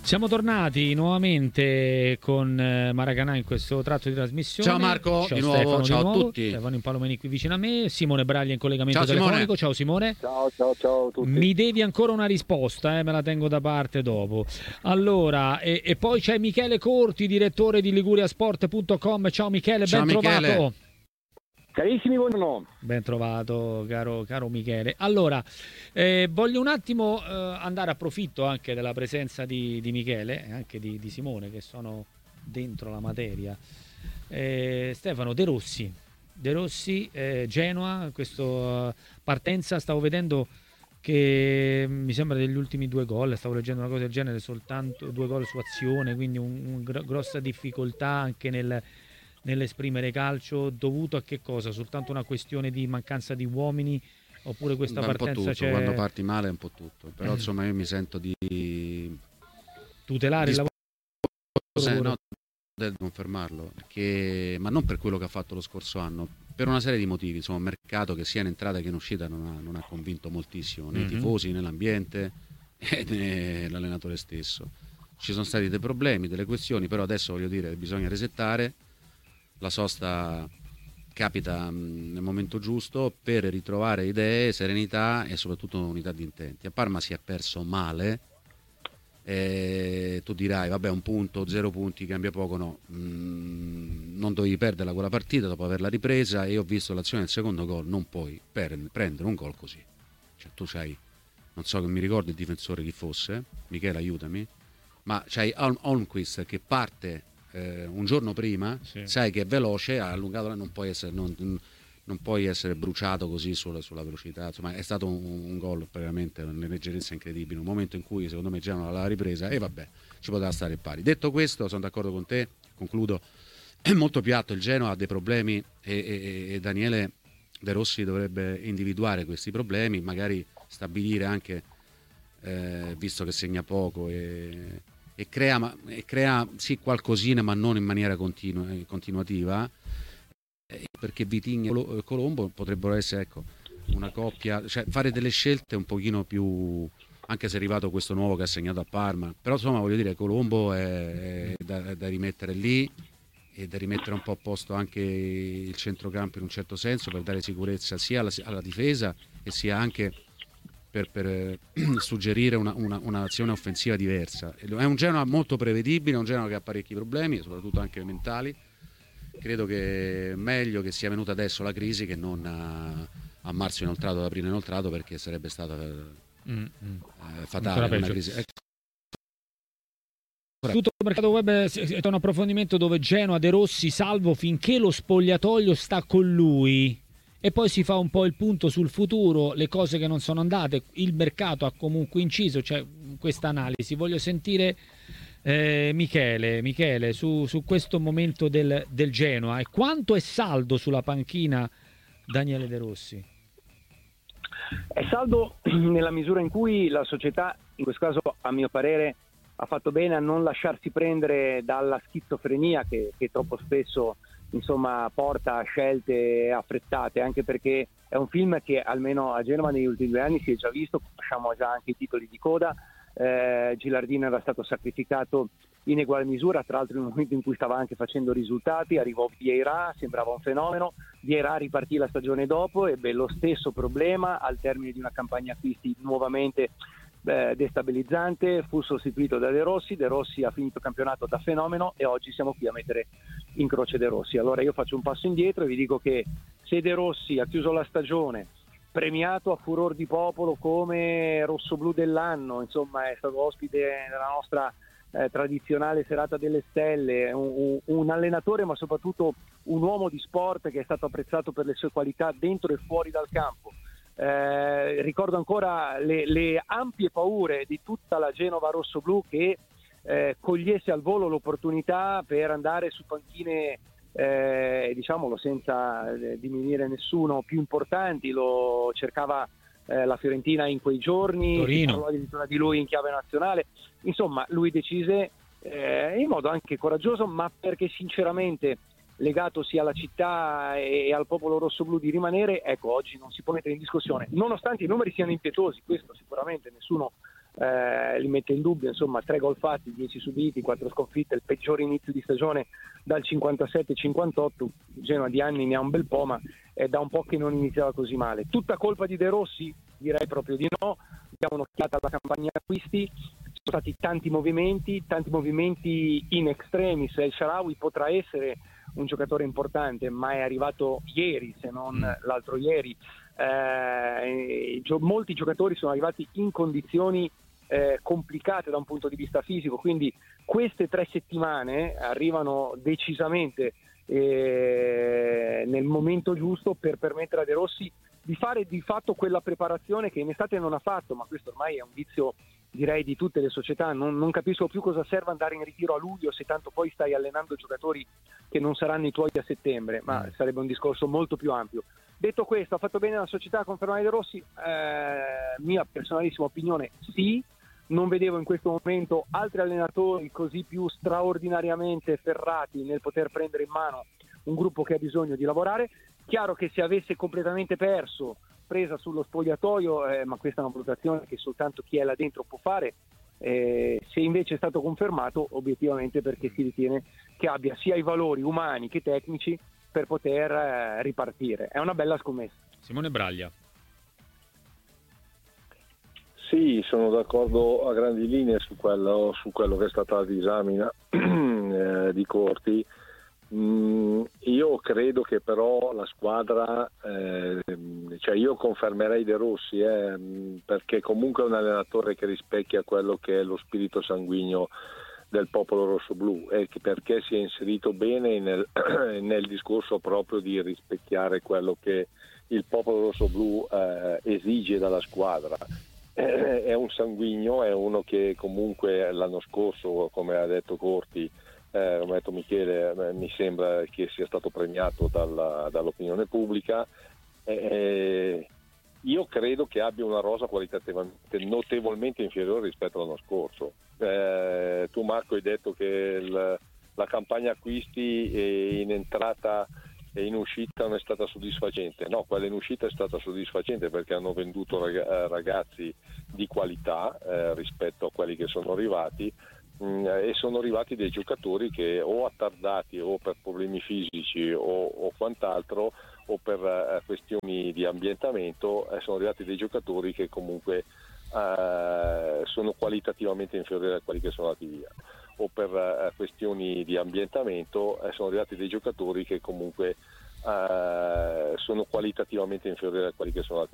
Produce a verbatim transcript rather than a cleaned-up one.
Siamo tornati nuovamente con Maracanà in questo tratto di trasmissione. Ciao Marco, ciao di nuovo, Stefano, ciao di nuovo. a tutti. Stefano Impalomeni qui vicino a me, Simone Braglia in collegamento Ciao, telefonico. Simone. Ciao Simone. Ciao, ciao, ciao a tutti. Mi devi ancora una risposta, eh, me la tengo da parte dopo. Allora, e, e poi c'è Michele Corti, direttore di liguriasport punto com. Ciao Michele, Ciao, ben Michele. trovato. Carissimi, buongiorno. Ben trovato, caro, caro Michele. Allora, eh, voglio un attimo eh, andare, approfitto anche della presenza di, di Michele e anche di, di Simone, che sono dentro la materia. Eh, Stefano, De Rossi, De Rossi, eh, Genoa, questa partenza, stavo vedendo che mi sembra degli ultimi due gol, stavo leggendo una cosa del genere, soltanto due gol su azione, quindi un, un gr- grossa difficoltà anche nel... nell'esprimere calcio, dovuto a che cosa? Soltanto una questione di mancanza di uomini, oppure questa Beh, partenza un po' tutto, c'è... quando parti male è un po' tutto, però Eh. insomma io mi sento di tutelare di il lavoro. no, di confermarlo, perché, ma non per quello che ha fatto lo scorso anno, per una serie di motivi, insomma un mercato che sia in entrata che in uscita non ha, non ha convinto moltissimo né i Mhm. tifosi né l'ambiente né l'allenatore stesso. Ci sono stati dei problemi, delle questioni, però adesso voglio dire bisogna resettare. La sosta capita mh, nel momento giusto per ritrovare idee, serenità e soprattutto unità di intenti. A Parma si è perso male, e tu dirai vabbè un punto, zero punti, cambia poco, no, mh, non dovevi perderla quella partita dopo averla ripresa, e ho visto l'azione del secondo gol, non puoi per, prendere un gol così, cioè tu c'hai, non so che mi ricordo il difensore chi fosse, Michele aiutami, ma c'hai Ol- Holmquist che parte Eh, un giorno prima, Sì. sai che è veloce, ha allungato, non puoi essere, non, non puoi essere bruciato così sulla, sulla velocità. Insomma, è stato un, un gol veramente una leggerezza incredibile, un momento in cui secondo me Genoa l'ha ripresa e vabbè, ci poteva stare pari. Detto questo, sono d'accordo con te, concludo, è molto piatto, il Genoa ha dei problemi e, e, e Daniele De Rossi dovrebbe individuare questi problemi, magari stabilire anche, eh, visto che segna poco e e crea, ma, e crea sì qualcosina ma non in maniera continua, continuativa, eh, perché Vitinha e Colombo potrebbero essere, ecco, una coppia, cioè fare delle scelte un pochino più, anche se è arrivato questo nuovo che ha segnato a Parma, però insomma voglio dire Colombo è, è, da, è da rimettere lì e da rimettere un po' a posto anche il centrocampo in un certo senso, per dare sicurezza sia alla, alla difesa e sia anche per, per suggerire una, una, un'azione offensiva diversa. È un Genoa molto prevedibile, un Genoa che ha parecchi problemi, soprattutto anche mentali. Credo che è meglio che sia venuta adesso la crisi che non a, a marzo inoltrato, ad aprile inoltrato, perché sarebbe stata Mm, mm. eh, fatale una peggio. crisi. Ecco. Tutto il mercato web è un approfondimento dove Genoa, De Rossi, salvo finché lo spogliatoio sta con lui. E poi si fa un po' il punto sul futuro, le cose che non sono andate, il mercato ha comunque inciso, c'è questa analisi. Voglio sentire eh, Michele, Michele su, su questo momento del, del Genoa e quanto è saldo sulla panchina Daniele De Rossi. È saldo nella misura in cui la società, in questo caso a mio parere, ha fatto bene a non lasciarsi prendere dalla schizofrenia che, che troppo spesso insomma porta a scelte affrettate, anche perché è un film che almeno a Genova negli ultimi due anni si è già visto, conosciamo già anche i titoli di coda. eh, Gilardino era stato sacrificato in eguale misura, tra l'altro in un momento in cui stava anche facendo risultati, arrivò Vieira, sembrava un fenomeno, Vieira ripartì la stagione dopo, ebbe lo stesso problema al termine di una campagna acquisti nuovamente Eh, destabilizzante, fu sostituito da De Rossi, De Rossi ha finito il campionato da fenomeno e oggi siamo qui a mettere in croce De Rossi. Allora io faccio un passo indietro e vi dico che se De Rossi ha chiuso la stagione premiato a furor di popolo come rossoblù dell'anno, insomma è stato ospite della nostra eh, tradizionale serata delle stelle, un, un allenatore ma soprattutto un uomo di sport che è stato apprezzato per le sue qualità dentro e fuori dal campo. Eh, ricordo ancora le, le ampie paure di tutta la Genova rossoblù che eh, cogliesse al volo l'opportunità per andare su panchine, eh, diciamolo senza eh, diminuire nessuno, più importanti. Lo cercava eh, la Fiorentina in quei giorni, Torino. si parlò addirittura di lui in chiave nazionale. Insomma, lui decise eh, in modo anche coraggioso, ma perché sinceramente legato sia alla città e al popolo rossoblù di rimanere, ecco, oggi non si può mettere in discussione, nonostante i numeri siano impietosi, questo sicuramente nessuno eh, li mette in dubbio. Insomma, tre gol fatti, dieci subiti, quattro sconfitte, il peggiore inizio di stagione dal cinquantasette cinquantotto. Genoa di anni ne ha un bel po', ma è da un po' che non iniziava così male. Tutta colpa di De Rossi? Direi proprio di no. Diamo un'occhiata alla campagna acquisti. Ci sono stati tanti movimenti, tanti movimenti in extremis. El Shaarawy potrà essere un giocatore importante, ma è arrivato ieri, se non mm. l'altro ieri. Eh, gio- molti giocatori sono arrivati in condizioni eh, complicate da un punto di vista fisico, quindi queste tre settimane arrivano decisamente eh, nel momento giusto per permettere a De Rossi di fare di fatto quella preparazione che in estate non ha fatto, ma questo ormai è un vizio, direi, di tutte le società. Non, non capisco più cosa serve andare in ritiro a luglio se tanto poi stai allenando giocatori che non saranno i tuoi a settembre, ma mm. sarebbe un discorso molto più ampio. Detto questo, ha fatto bene la società a confermare De Rossi? Eh, mia personalissima opinione, sì. Non vedevo in questo momento altri allenatori così più straordinariamente ferrati nel poter prendere in mano un gruppo che ha bisogno di lavorare. Chiaro che se avesse completamente perso, presa sullo spogliatoio, eh, ma questa è una valutazione che soltanto chi è là dentro può fare, eh, se invece è stato confermato, obiettivamente perché si ritiene che abbia sia i valori umani che tecnici per poter eh, ripartire. È una bella scommessa. Simone Braglia. Sì, sono d'accordo a grandi linee su quello, su quello che è stata la disamina eh, di Corti. Mm, io credo che però la squadra, eh, cioè io confermerei De Rossi, eh, perché comunque è un allenatore che rispecchia quello che è lo spirito sanguigno del popolo rossoblù, e perché si è inserito bene nel, nel discorso proprio di rispecchiare quello che il popolo rossoblù eh, esige dalla squadra. Eh, è un sanguigno, è uno che comunque l'anno scorso, come ha detto Corti, eh, come ha detto Michele, eh, mi sembra che sia stato premiato dalla, dall'opinione pubblica. Eh, io credo che abbia una rosa qualitativamente notevolmente inferiore rispetto all'anno scorso. Eh, tu Marco hai detto che il, la campagna acquisti in entrata e in uscita non è stata soddisfacente. No, quella in uscita è stata soddisfacente perché hanno venduto ragazzi di qualità eh, rispetto a quelli che sono arrivati, mh, e sono arrivati dei giocatori che o attardati o per problemi fisici o, o quant'altro o per eh, questioni di ambientamento, eh, sono arrivati dei giocatori che comunque eh, sono qualitativamente inferiori a quelli che sono andati via, o per eh, questioni di ambientamento eh, sono arrivati dei giocatori che comunque eh, sono qualitativamente inferiori a quelli che sono andati